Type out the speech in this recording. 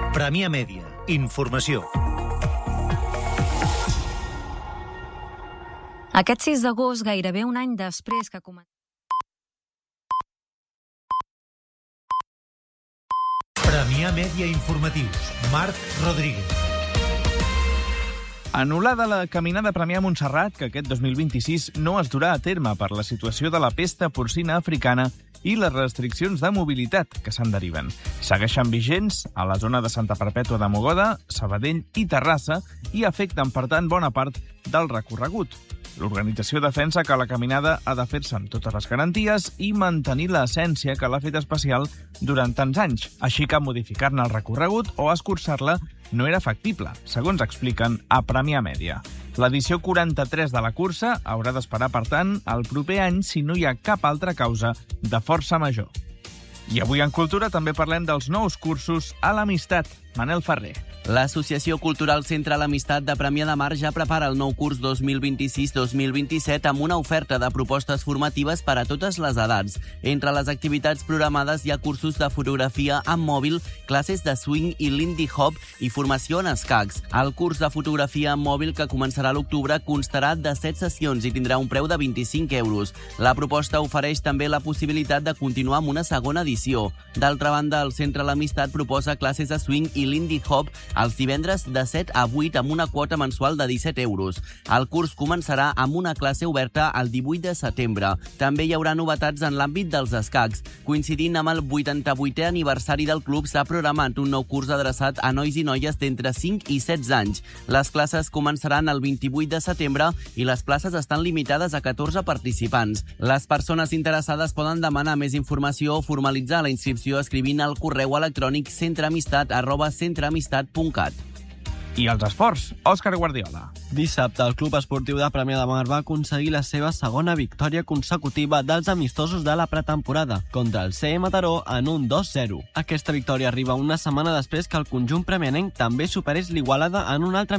Premià Mèdia. Informació. Aquest 6 d'agost, gairebé un any després que Premià Mèdia Informatius. Marc Rodríguez. Anul·lada la caminada Premià Montserrat, que aquest 2026 no es durà a terme per la situació de la pesta porcina africana i les restriccions de mobilitat que se'n deriven. Segueixen vigents a la zona de Santa Perpètua de Mogoda, Sabadell i Terrassa i afecten, per tant, bona part del recorregut. L'organització defensa que la caminada ha de fer-se amb totes les garanties i mantenir l'essència que l'ha fet especial durant tants anys, així que modificar-ne el recorregut o escurçar-la no era factible, segons expliquen a Premià Mèdia. L'edició 43 de la cursa haurà d'esperar, per tant, el proper any si no hi ha cap altra causa de força major. I avui en Cultura també parlem dels nous cursos a l'Amistat. Manel Ferrer. L'Associació Cultural Centre l'Amistat de Premià de Mar ja prepara el nou curs 2026-2027 amb una oferta de propostes formatives per a totes les edats. Entre les activitats programades hi ha cursos de fotografia amb mòbil, classes de swing i lindy hop i formació en escacs. El curs de fotografia amb mòbil, que començarà a l'octubre, constarà de 7 sessions i tindrà un preu de 25 euros. La proposta ofereix també la possibilitat de continuar amb una segona edició. D'altra banda, el Centre l'Amistat proposa classes de swing i lindy hop els divendres de 7 a 8 amb una quota mensual de 17 euros. El curs començarà amb una classe oberta el 18 de setembre. També hi haurà novetats en l'àmbit dels escacs. Coincidint amb el 88è aniversari del club, s'ha programat un nou curs adreçat a nois i noies d'entre 5 i 16 anys. Les classes començaran el 28 de setembre i les places estan limitades a 14 participants. Les persones interessades poden demanar més informació o formalitzar la inscripció escrivint al correu electrònic centreamistat@centreamistat.cat. I els esports, Òscar Guardiola. Dissabte, el Club Esportiu de Premià de Mar va aconseguir la seva segona victòria consecutiva dels amistosos de la pretemporada contra el CM Mataró en un 2-0. Aquesta victòria arriba una setmana després que el conjunt premianenc també superés l'Igualada en un altre